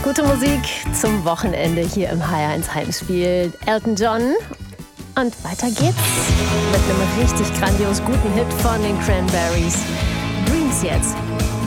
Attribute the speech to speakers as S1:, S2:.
S1: Gute Musik zum Wochenende hier im HR1 Heimspiel. Elton John. Und weiter geht's mit einem richtig grandios guten Hit von den Cranberries. Dreams jetzt.